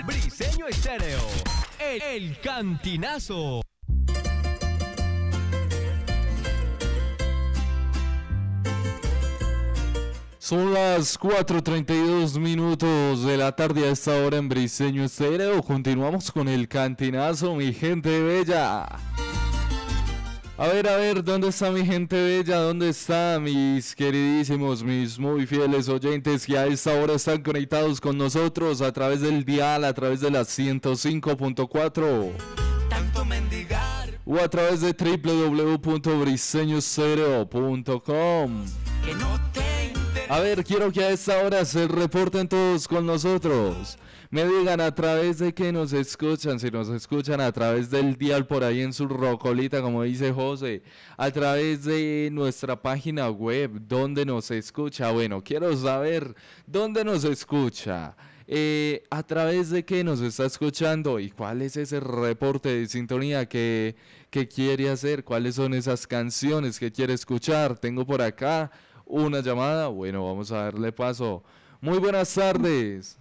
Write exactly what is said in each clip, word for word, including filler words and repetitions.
Briseño Estéreo, el, el Cantinazo. Son las cuatro treinta y dos minutos de la tarde a esta hora en Briseño Estéreo. Continuamos con el Cantinazo, mi gente bella. A ver, a ver, ¿dónde está mi gente bella? ¿Dónde están mis queridísimos, mis muy fieles oyentes que a esta hora están conectados con nosotros a través del dial, a través de la ciento cinco punto cuatro? Tanto mendigar. O a través de doble u doble u doble u punto briseño estéreo punto com. Que no te A ver, quiero que a esta hora se reporten todos con nosotros. Me digan a través de que nos escuchan, si nos escuchan a través del dial por ahí en su rocolita, como dice José, a través de nuestra página web, ¿dónde nos escucha? Bueno, quiero saber dónde nos escucha, eh, a través de qué nos está escuchando y cuál es ese reporte de sintonía que, que quiere hacer, cuáles son esas canciones que quiere escuchar. Tengo por acá una llamada, bueno, vamos a darle paso. Muy buenas tardes.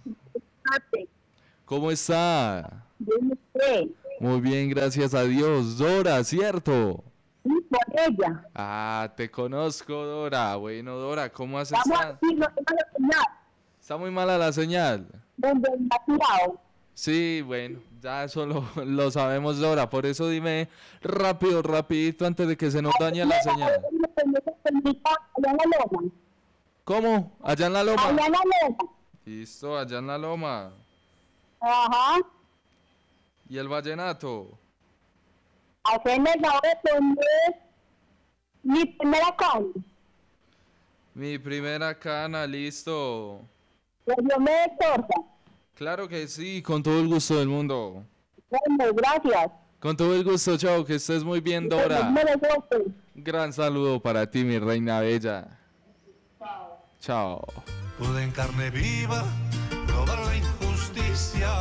¿Cómo está? Bien, Muy bien, gracias a Dios. Dora, ¿cierto? Sí, por ella. Ah, te conozco, Dora. Bueno, Dora, ¿cómo has Vamos a estado? decir, no tengo la señal. Está muy mala la señal. Donde me ha tirado. Sí, bueno, ya eso lo, lo sabemos, Dora. Por eso dime rápido, rapidito, antes de que se nos dañe la señal. Allá en la loma. ¿Cómo? ¿Allá en la loma? Allá en la loma. Listo, allá en la loma. Ajá. ¿Y el vallenato? Hacerme el favor de poner mi primera con. Mi primera cana, listo. Que Dios me exhorta. Claro que sí, con todo el gusto del mundo. Bueno, gracias. Con todo el gusto, chao, que estés muy bien, Dora. Gran saludo para ti, mi reina bella. Chao. Chao. Pude en carne viva probar la injusticia.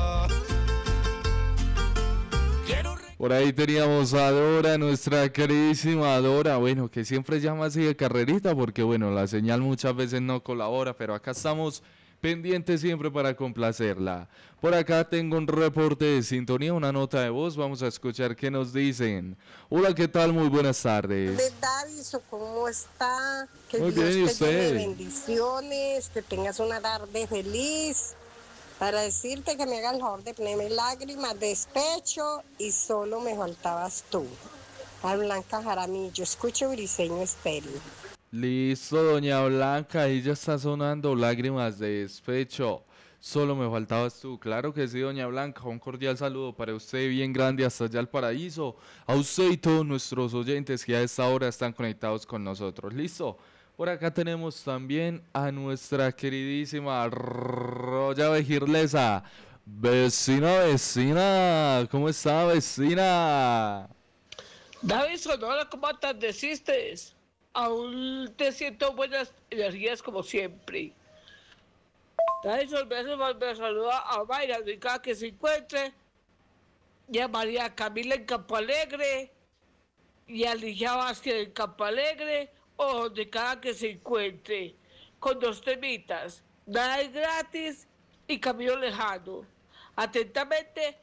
Quiero re- Por ahí teníamos a Dora, nuestra queridísima Dora, bueno, que siempre llama así de carrerita porque, bueno, la señal muchas veces no colabora, pero acá estamos pendientes siempre para complacerla. Por acá tengo un reporte de sintonía, una nota de voz, vamos a escuchar qué nos dicen. Hola, ¿qué tal? Muy buenas tardes. De Daviso, ¿cómo está? Que Muy Dios bien, ¿y te usted? llene bendiciones, que tengas una tarde feliz. Para decirte que me hagas el favor de ponerme lágrimas, despecho y solo me faltabas tú. A Blanca Jaramillo, escucho Briseño Estéreo. Listo, doña Blanca, ahí ya está sonando lágrimas de despecho. Solo me faltabas tú. Claro que sí, doña Blanca, un cordial saludo para usted, bien grande hasta allá al paraíso. A usted y todos nuestros oyentes que a esta hora están conectados con nosotros. Listo. Por acá tenemos también a nuestra queridísima Roya Vejirlesa. Vecina, vecina, ¿cómo está, vecina? David Sonora, ¿cómo atardeciste? Aún te siento buenas energías como siempre. David Sonora, me saluda a Mayra, de cada que se encuentre, y a María Camila en Campo Alegre, y a Ligia Vázquez en Campo Alegre, o de cada que se encuentre, con dos temitas, Nada es gratis y Camino Lejano. Atentamente,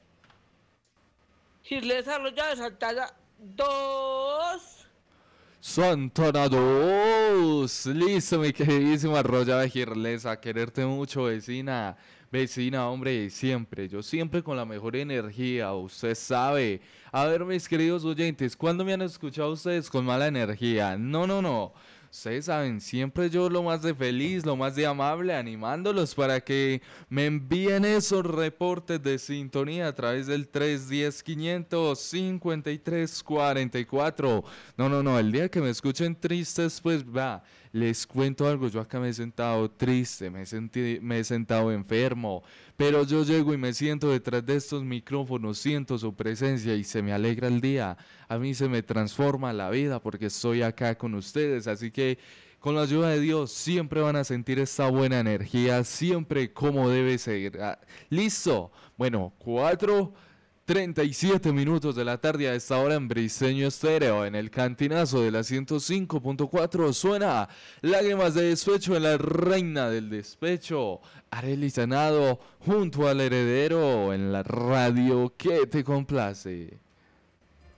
Girlesa Arroyo de Santana dos. Santana dos. Listo, mi queridísima Roya Vejirlesa. Quererte mucho, vecina. Vecina, hombre, siempre. Yo siempre con la mejor energía, usted sabe. A ver, mis queridos oyentes, ¿cuándo me han escuchado ustedes con mala energía? No, no, no. Ustedes saben, siempre yo lo más de feliz, lo más de amable, animándolos para que me envíen esos reportes de sintonía a través del tres uno cero, quinientos cincuenta y tres cuarenta y cuatro. No, no, no, el día que me escuchen tristes, pues va, les cuento algo. Yo acá me he sentado triste, me he, senti- me he sentado enfermo, pero yo llego y me siento detrás de estos micrófonos, siento su presencia y se me alegra el día. A mí se me transforma la vida porque estoy acá con ustedes, así que con la ayuda de Dios siempre van a sentir esta buena energía, siempre como debe ser. Ah, ¿listo? Bueno, cuatro treinta y siete minutos de la tarde a esta hora en Briseño Estéreo. En el cantinazo de la ciento cinco punto cuatro suena Lágrimas de Despecho en la reina del despecho. Arely Sanado junto al heredero en la radio que te complace.